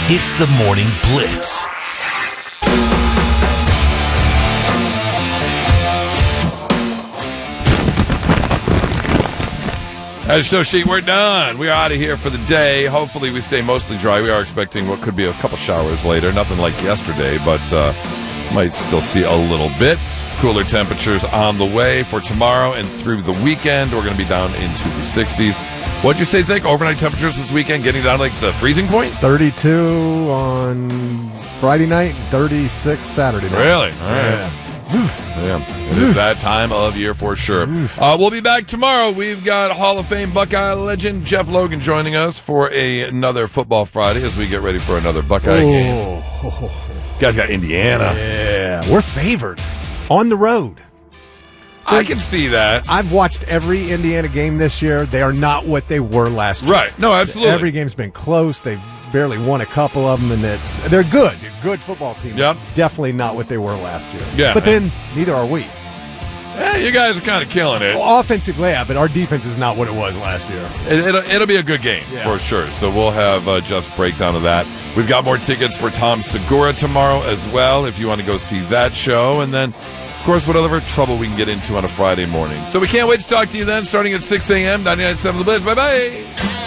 It's the Morning Blitz. As show sheet, we're done. We're out of here for the day. Hopefully we stay mostly dry. We are expecting what could be a couple showers later. Nothing like yesterday, but might still see a little bit. Cooler temperatures on the way for tomorrow and through the weekend. We're going to be down into the 60s. What'd you say, think? Overnight temperatures this weekend getting down like the freezing point? 32 on Friday night, 36 Saturday night. Really? All right. Yeah. It is that time of year for sure. We'll be back tomorrow. We've got Hall of Fame Buckeye legend Jeff Logan joining us for another Football Friday as we get ready for another Buckeye game. You guys got Indiana. Yeah, we're favored on the road. I can see that. I've watched every Indiana game this year. They are not what they were last year. Right. No, absolutely. Every game's been close. They've barely won a couple of them, and they're good. They're a good football team. Yep. Definitely not what they were last year. Yeah. But then, neither are we. Yeah, you guys are kind of killing it. Well, offensively, yeah, but our defense is not what it was last year. It'll be a good game for sure. So we'll have Jeff's breakdown of that. We've got more tickets for Tom Segura tomorrow as well if you want to go see that show. And then, of course, whatever trouble we can get into on a Friday morning. So we can't wait to talk to you then, starting at 6 a.m., 99.7 The Blitz. Bye-bye.